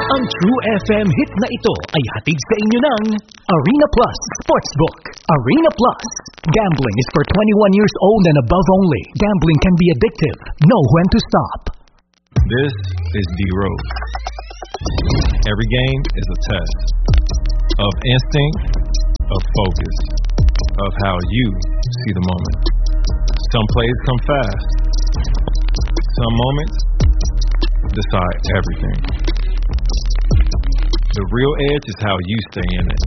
Ang True FM hit na ito ay hatid sa inyo ng Arena Plus Sportsbook. Arena Plus. Gambling is for 21 years old and above only. Gambling can be addictive. Know when to stop. This is D-Road. Every game is a test of instinct, of focus, of how you see the moment. Some plays come fast. Some moments decide everything. The real edge is how you stay in it.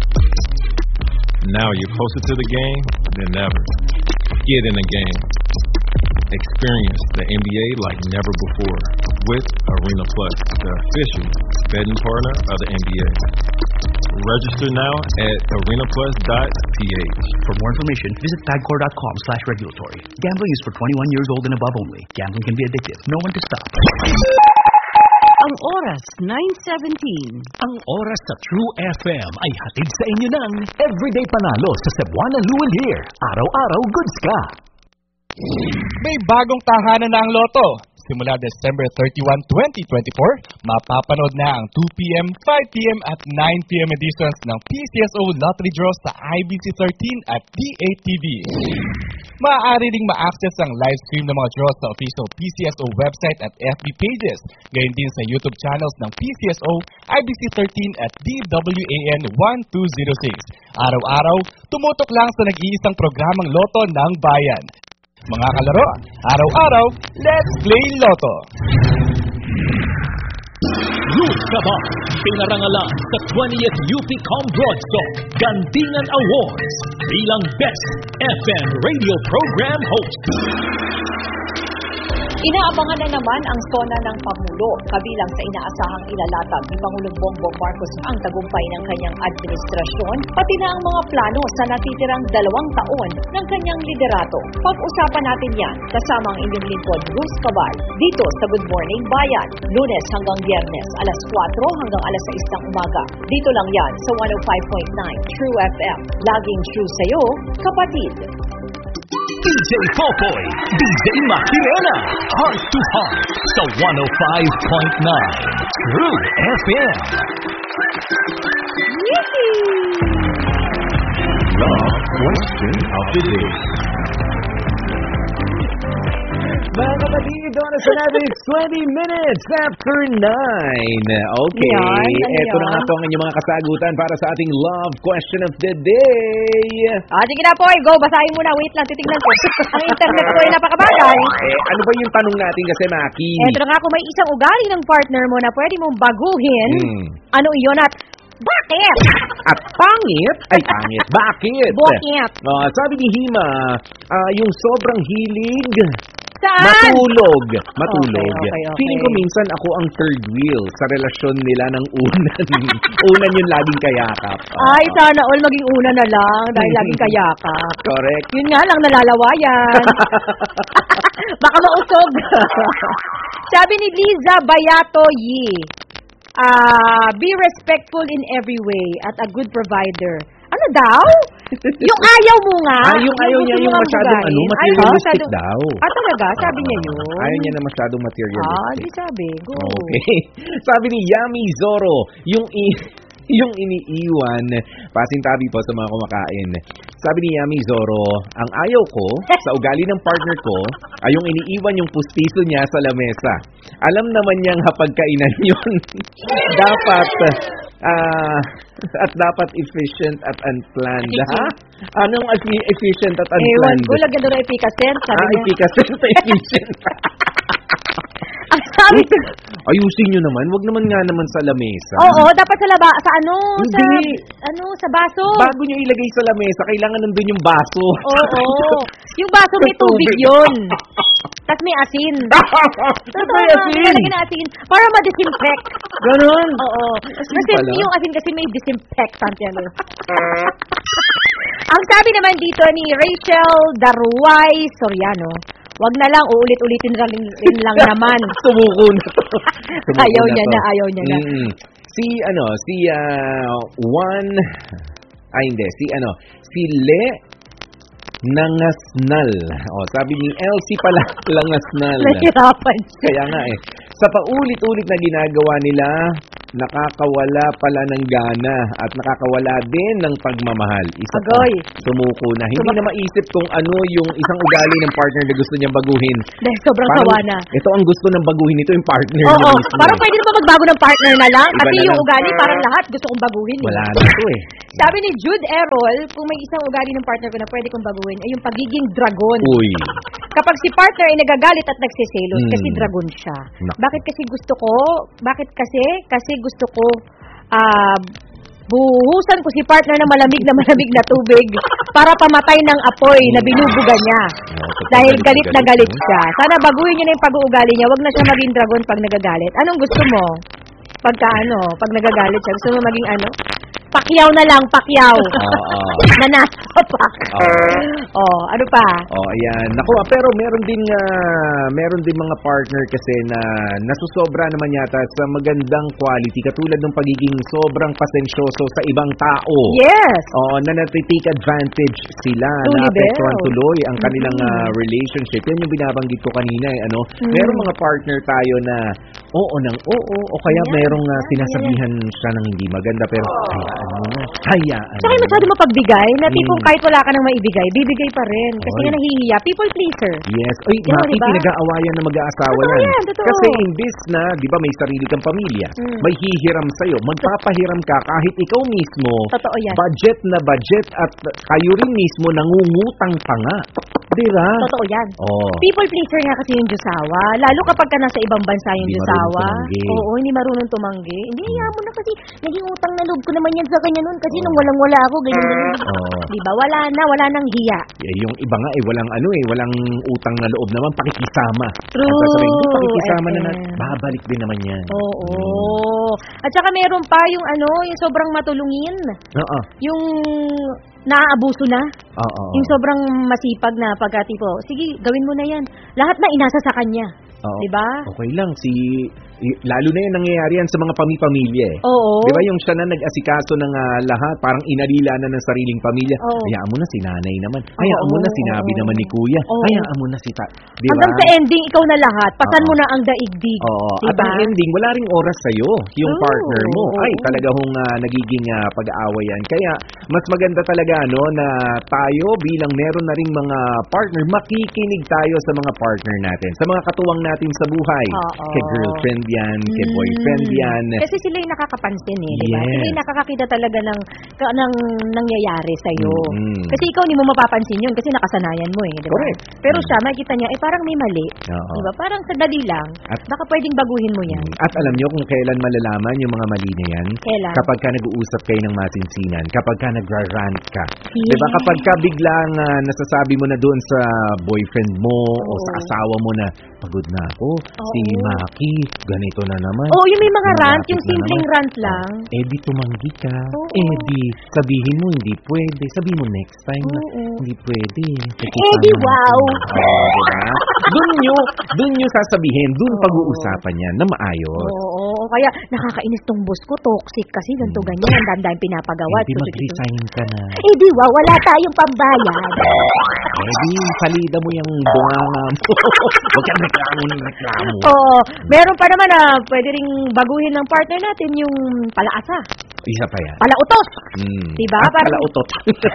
Now you're closer to the game than ever. Get in the game. Experience the NBA like never before with Arena Plus, the official betting partner of the NBA. Register now at arenaplus.ph. For more information, visit tagcore.com/regulatory. Gambling is for 21 years old and above only. Gambling can be addictive. Know when to stop. Ang oras, 9:17. Ang oras sa True FM ay hatid sa inyo ng Everyday Panalo sa Cebuana Luwalier. Araw-araw goods ka. May bagong tahanan na ang Lotto. Simula December 31, 2024, mapapanood na ang 2 p.m., 5 p.m. at 9 p.m. editions ng PCSO Lottery Draw sa IBC 13 at DATV. Maaari ring ma-access ang live stream ng mga draws sa official PCSO website at FB pages, gayon din sa YouTube channels ng PCSO, IBC 13 at DWAN 1206. Araw-araw, tumutok lang sa nag-iisang programang Lotto ng Bayan. Mga kalaro, araw-araw, let's play Lotto! Ruth Cabal, pinarangalan sa 20th UP Com Broadsock Gandingan Awards bilang Best FM Radio Program Host. Inaabangan na naman ang SONA ng Pangulo, kabilang sa inaasahang ilalatag ni Pangulong Bongbong Marcos ang tagumpay ng kanyang administrasyon, pati na ang mga plano sa natitirang 2 taon ng kanyang liderato. Pag-usapan natin yan kasama ang inyong lingkod, Ruth Cabal, dito sa Good Morning Bayan, Lunes hanggang Biyernes, alas 4 hanggang alas 6 ng umaga. Dito lang yan sa 105.9 True FM. Laging true sa'yo, kapatid. DJ Popoy, DJ Makirena, Heart to Heart sa 105.9 True FM. Love question of the day. Mga kapatid, oras na natin 20 minutes after 9. Okay, eto na nga po ang inyong mga kasagutan para sa ating love question of the day. Sige na po, go, basahin muna. Wait lang, titignan ko. Ang internet ko ay napakabagal. Ano ba yung tanong natin kasi, Maki? Eto na nga, kung may isang ugali ng partner mo na pwede mong baguhin, ano iyon at bakit? At pangit? Ay, pangit. Bakit? Bakit? Sabi ni Hima, yung sobrang hilig saan? Matulog. Okay. Feeling ko minsan ako ang third wheel sa relasyon nila ng unan. Unan yung laging kayakap. Ay, sana all maging una na lang dahil laging kayakap. Correct. Yun nga lang, nalalawayan. Baka mausog. Sabi ni Liza Bayato Yi, be respectful in every way at a good provider. Ano daw? Yung ayaw mo nga. Yung ayaw niya, yung masyadong materialistic daw. Talaga? Sabi niya yun? Ayaw niya na masyadong materialistic. Di sabi. Go. Okay. Sabi ni Yami Zoro, yung iniiwan, pasintabi po sa mga kumakain. Sabi ni Yami Zoro, ang ayaw ko sa ugali ng partner ko ay yung iniiwan yung pustiso niya sa lamesa. Alam naman niyang hapagkainan yun. Dapat efficient at unplanned. Ha? Anong efficient at unplanned? Ewan ko, lagyan doon na efficacent. Efficacent na efficient. Ang sabi ko, ayusin nyo naman. Wag naman nga naman sa lamesa. Oo, dapat sa Hindi. Sa baso. Bago nyo ilagay sa lamesa, kailangan nandun yung baso. Oo. Yung baso may tubig yun. Tapos may asin. May asin? Malagyan na asin. Para ma-disinfect. Ganon? Oo. Kasi yung asin kasi may disinfectant yan. Ang sabi naman dito ni Rachel Daruay Soriano, wag na lang, uulit-ulitin rin lang naman. Sumuko na to. Ayaw niya na. Si Le Nangasnal. Sabi ni Elsie pala, Langasnal. Nahirapan siya. Kaya nga sa paulit-ulit na ginagawa nila, nakakawala pala ng gana at nakakawala din ng pagmamahal. Isa pa, Agoy. sumuko na. Hindi na maisip kung ano yung isang ugali ng partner na gusto niyang baguhin. Dahil sobrang Parang, sawa na. ito ang gusto ng baguhin, ito yung partner Oo, niya mismo. parang pwede na ba magbago ng partner na lang? Iba Kasi na yung lang. ugali parang lahat gusto kong baguhin. Wala na ito eh. Sabi ni Jude Errol, kung may isang ugali ng partner ko na pwede kong baguhin, ay yung pagiging dragon. Uy. Kapag si partner ay nagagalit at nagsiselos, kasi Hmm. dragon siya. Naku. Bakit kasi gusto ko? Bakit kasi? Kasi gusto ko buhusan ko si partner ng malamig na tubig para pamatay ng apoy na binubuga niya. Dahil galit na galit siya. Sana baguhin niyo na yung pag-uugali niya. Wag na siya maging dragon pag nagagalit. Anong gusto mo? Pag nagagalit siya, gusto mo maging ano? Pakyaw na lang, pakyaw. Oo. Na nasa pak. Oh, ano pa? Oh, ayan. Naku, pero meron din mga partner kasi na nasusobra naman yata sa magandang quality katulad ng pagiging sobrang pasensyoso sa ibang tao. Yes. Oo, na natitake advantage sila, Truly naapektuhan Bell. tuloy ang kanilang relationship. Yan yung binabanggit ko kanina eh, ano. Merong mga partner tayo na oo nang oo o kaya merong sinasabihan siya ng hindi maganda pero hayaan Saka mo. masyado mapagbigay na tipong kahit wala ka nang maibigay, bibigay pa rin. Kasi nga nahihiya. People pleaser. Yes. Ay, Diba, mati, diba? pinag-aawayan ng mag-aasawa Totoo yan. yan, totoo. Kasi imbis na, di ba, may sarili kang pamilya, may hihiram sa'yo, magpapahiram ka kahit ikaw mismo, Totoo yan. budget na budget at kayo rin mismo nangungutang pa nga. Di ba? Totoo yan. Oh. People pleaser nga kasi yung Diyosawa. Lalo kapag ka nasa ibang bansa yung Hindi Diyosawa. marunong tumanggi. Oo, hindi marunong tumanggi. Hindi, hayaan mo na kasi naging utang na loob ko naman yan sa kanya noon kasi nung walang-wala ako, ganyan. Oo. Diba? Wala nang hiya. Eh, yung iba nga walang walang utang na loob naman, pakikisama. True. Ang sasabihin, "Di, pakikisama na SM. babalik din naman yan. Oo. At saka meron pa yung yung sobrang matulungin. Oo. Yung naaabuso na. Oo. Yung sobrang masipag na pagkatipo. Sige, gawin mo na yan. Lahat na inasa sa kanya. Oo. Diba? Okay lang, lalo na yung nangyayari yan sa mga pamilya eh. Oo. Di ba yung siya na nag-asikaso ng lahat, parang inalila na ng sariling pamilya. Oo. Hayaan mo na si nanay naman. Hayaan mo na sinabi naman ni kuya. Oo. Hayaan mo na si Di ba? Hanggang sa ending, ikaw na lahat. Pasan Oo. mo na ang daigdig. Oo. At Diba? ang ending, wala ring oras sa'yo, yung Oo. partner mo. Ay, Oo. talaga hong nagiging pag-aaway yan. Kaya, mas maganda talaga, na tayo bilang meron na ring mga partner, makikinig tayo sa mga partner natin. Sa mga katuwang natin sa buhay. Oo. Kay girlfriend yan, kay boyfriend yan. Kasi sila yung nakakapansin eh, di ba? Yes. Sila yung nakakakita talaga ng nangyayari sa'yo. Mm. Kasi ikaw hindi mo mapapansin yun kasi nakasanayan mo eh, di ba? Correct. Pero siya, makikita niya, parang may mali. Oo. Di ba? Parang sadali lang. Baka pwedeng baguhin mo yan. At alam nyo kung kailan malalaman yung mga mali na yan? Kailan? Kapag ka nag-uusap kayo ng masinsinan, kapag ka nagra-rant ka. Yes. Diba kapag ka biglang nasasabi mo na doon sa boyfriend mo o sa asawa mo na, pagod na ako, si Maki, ganito na naman. Oo, yung may mga rant, Malapit yung na simpleng naman. rant lang. Di tumanggi ka. Oo. Di sabihin mo hindi pwede. Sabihin mo next time na Oo. hindi pwede. Di wow. Diba? Doon nyo sasabihin, doon pag-uusapan yan na maayos. Oo, kaya nakakainis tong boss ko, toxic kasi ganito ganyan, ang dandang pinapagawa. Di mag-resign ka na. Di wow, wala tayong pambayad. Di salida mo yung bunganga mo. Huwag kang reklamo. Oo, meron pa naman pwede ring baguhin ng partner natin yung palaasa. Isa pa yan. Palautos. Diba? At Parang- palautot.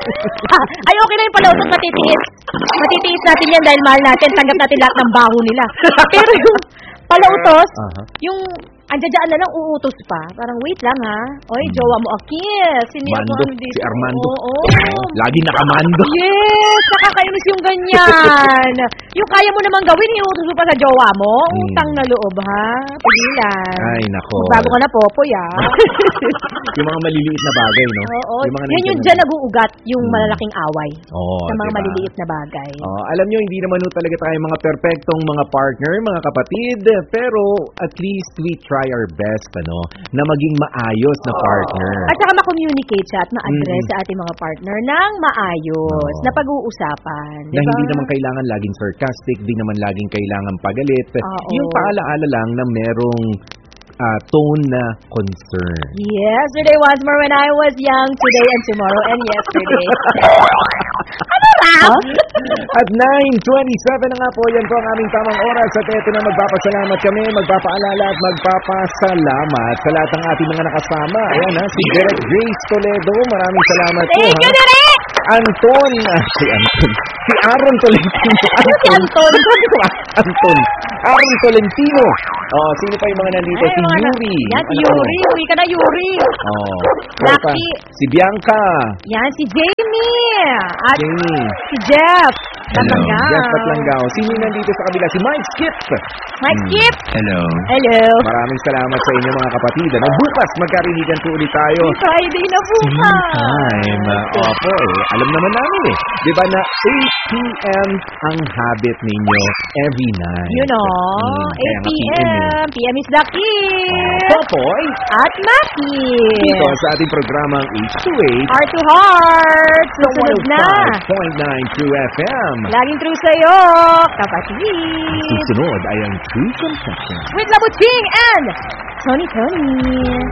Ay, okay na yung palautos, matitiis. Matitiis natin yan dahil mahal natin, tanggap natin lahat ng baho nila. Pero yung palautos, Aha. yung andyan na lang uutos pa. Parang wait lang ha. Oy, jowa mo kiss. Mando, si Armando. Oo. Lagi nakamando. Yes, nakakainis yung ganyan. Yung kaya mo namang gawin, iutos mo pa sa jowa mo. Utang na loob ha. Pigilan. Ay, nako. Bago ka na popoy ha. Yung mga maliliit na bagay, no? Oo. Yung mga Yan yung nandyan dyan nag-uugat yung malalaking away. Oo, Sa mga diba? maliliit na bagay. Alam nyo, hindi naman talaga tayo mga perpektong mga partner, mga kapatid, pero at least we try our best, na maging maayos na partner. At saka ma-communicate siya at ma-address sa ating mga partner ng maayos, na pag-uusapan. Na Diba? hindi naman kailangan laging sarcastic, di naman laging kailangan pagalit. Oo. Yung paalaala lang na merong tone na concern. Yesterday was more when I was young, today and tomorrow and yesterday. Ano At 9:27 na nga po, yan po ang aming tamang oras. At eto na, magpapasalamat kami, magpapaalala at magpapasalamat sa lahat ng ating mga nakasama. Ayan ha, si Direk Grace Toledo, maraming salamat po. Thank you, Direk! Anton, si Aaron Tolentino. Aaron Tolentino. Oh, sino pa yung mga nandito? Si Yuri. Yan, si Yuri. Uwi ka na, Yuri. Oh, Lucky. Si Bianca. Yan, si Jamie. At Jamie. si Jeff. Hello. Jeff Batlanggaw. Sino yung nandito sa kabila? Si Mike Skip. Mike Skip. Hello. Hello. Maraming salamat sa inyo mga kapatid. Ano, bukas magkarinigan po ulit tayo. Friday na bukas. Time. Opo alam naman namin Diba na 8 p.m. ang habit ninyo every night. You know, Kaya 8 nga p.m. PM is the kid. Popoy. At Maki. Dito sa ating programang H2H. Heart to Heart. Susunod na. 105.9 True FM. Laging true sa'yo, kapatid. Susunod ay ang True Confession. With Labuting and Tony.